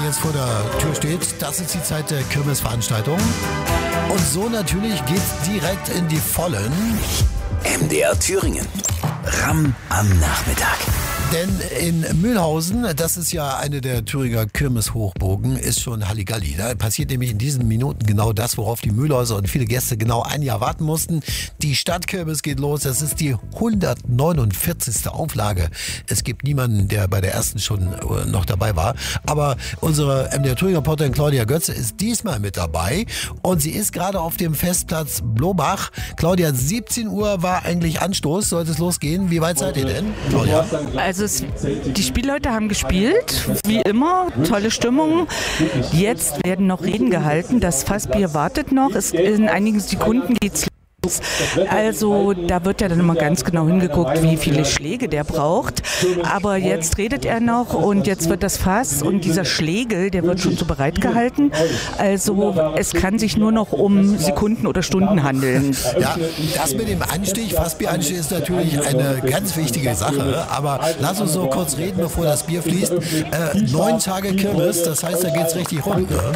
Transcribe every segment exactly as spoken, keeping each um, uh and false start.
jetzt vor der Tür steht, das ist die Zeit der Kirmesveranstaltung. Und so natürlich geht's direkt in die Vollen. M D R Thüringen. Ramm am Nachmittag. Denn in Mühlhausen, das ist ja eine der Thüringer Kirmeshochburgen, ist schon Halligalli. Da passiert nämlich in diesen Minuten genau das, worauf die Mühlhäuser und viele Gäste genau ein Jahr warten mussten. Die Stadtkirmes geht los. Das ist die hundertneunundvierzigste Auflage. Es gibt niemanden, der bei der ersten schon noch dabei war. Aber unsere M D R Thüringer Reporterin Claudia Götze ist diesmal mit dabei. Und sie ist gerade auf dem Festplatz Blobach. Claudia, siebzehn Uhr war eigentlich Anstoß. Sollte es losgehen? Wie weit seid ihr denn, Claudia? Also es, die Spielleute haben gespielt, wie immer, tolle Stimmung. Jetzt werden noch Reden gehalten, das Fassbier wartet noch, es, in einigen Sekunden geht's los. Also da wird ja dann immer ganz genau hingeguckt, wie viele Schläge der braucht. Aber jetzt redet er noch und jetzt wird das Fass und dieser Schlägel, der wird schon so bereitgehalten. Also es kann sich nur noch um Sekunden oder Stunden handeln. Ja, das mit dem Anstich, Fassbieranstich ist natürlich eine ganz wichtige Sache. Aber lass uns so kurz reden, bevor das Bier fließt. Äh, neun Tage Kirmes, das heißt, da geht's richtig rund, ne?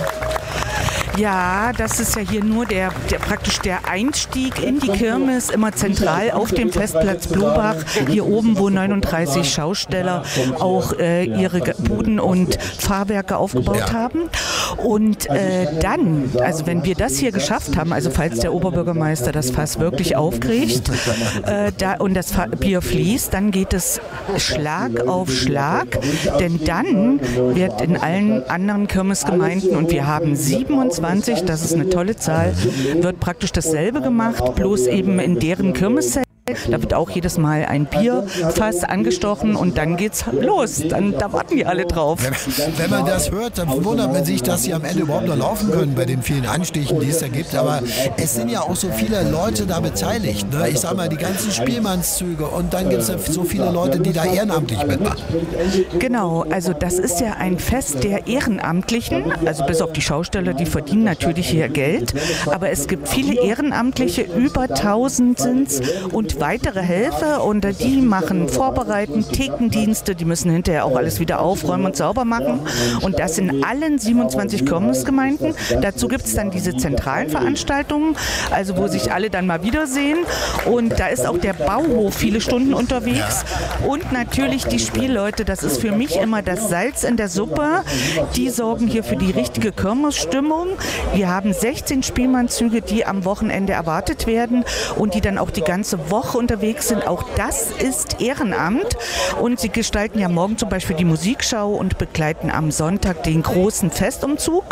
Ja, das ist ja hier nur der, der praktisch der Einstieg in die Kirmes, immer zentral auf dem Festplatz Blobach, hier oben, wo neununddreißig Schausteller auch äh, ihre Buden und Fahrwerke aufgebaut haben. Und äh, dann, also wenn wir das hier geschafft haben, also falls der Oberbürgermeister das Fass wirklich aufkriegt äh, da, und das Bier fließt, dann geht es Schlag auf Schlag, denn dann wird in allen anderen Kirmesgemeinden, und wir haben siebenundzwanzig, das ist eine tolle Zahl, wird praktisch dasselbe gemacht, bloß eben in deren Kirmeszelt. Da wird auch jedes Mal ein Bierfass angestochen und dann geht's los. Dann, da warten die alle drauf. Wenn, wenn man das hört, dann wundert man sich, dass sie am Ende überhaupt noch laufen können bei den vielen Anstichen, die es da gibt. Aber es sind ja auch so viele Leute da beteiligt. Ne? Ich sag mal, die ganzen Spielmannszüge und dann gibt es ja so viele Leute, die da ehrenamtlich mitmachen. Genau, also das ist ja ein Fest der Ehrenamtlichen, also bis auf die Schausteller, die verdienen natürlich hier Geld. Aber es gibt viele Ehrenamtliche, über tausend sind's und weitere Helfer und die machen Vorbereiten, Thekendienste, die müssen hinterher auch alles wieder aufräumen und sauber machen und das in allen siebenundzwanzig Kirmesgemeinden. Dazu gibt es dann diese zentralen Veranstaltungen, also wo sich alle dann mal wiedersehen und da ist auch der Bauhof viele Stunden unterwegs und natürlich die Spielleute, das ist für mich immer das Salz in der Suppe, die sorgen hier für die richtige Kirmesstimmung. Wir haben sechzehn Spielmannszüge, die am Wochenende erwartet werden und die dann auch die ganze Woche unterwegs sind. Auch das ist Ehrenamt und sie gestalten ja morgen zum Beispiel die Musikschau und begleiten am Sonntag den großen Festumzug.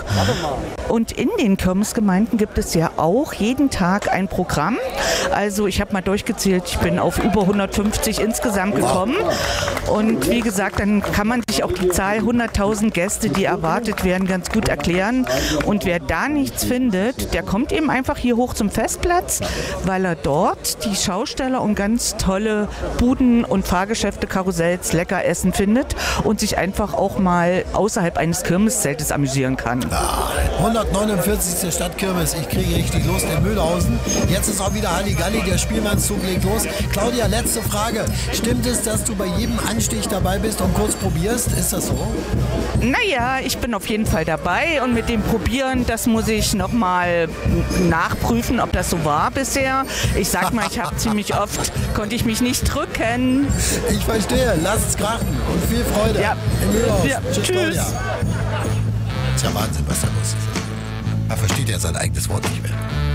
Und in den Kirmesgemeinden gibt es ja auch jeden Tag ein Programm. Also ich habe mal durchgezählt, ich bin auf über hundertfünfzig insgesamt gekommen und wie gesagt, dann kann man sich auch die Zahl hunderttausend Gäste, die erwartet werden, ganz gut erklären und wer da nichts findet, der kommt eben einfach hier hoch zum Festplatz, weil er dort die Schausteller und ganz tolle Buden und Fahrgeschäfte, Karussells, lecker Essen findet und sich einfach auch mal außerhalb eines Kirmeszeltes amüsieren kann. Ah, hundertneunundvierzigste Stadtkirmes, ich kriege richtig Lust in Mühlhausen. Jetzt ist auch wieder Halligalli, der Spielmannszug legt los. Claudia, letzte Frage. Stimmt es, dass du bei jedem Anstich dabei bist und kurz probierst? Ist das so? Naja, ich bin auf jeden Fall dabei und mit dem Probieren, das muss ich nochmal nachprüfen, ob das so war bisher. Ich sag mal, ich habe ziemlich oft, konnte ich mich nicht drücken. Ich verstehe, lass es krachen und viel Freude. Ja. In Mühlhausen. Ja. Tschüss. Tschüss. Claudia. Ist ja Wahnsinn, was da los ist. Er versteht ja sein eigenes Wort nicht mehr.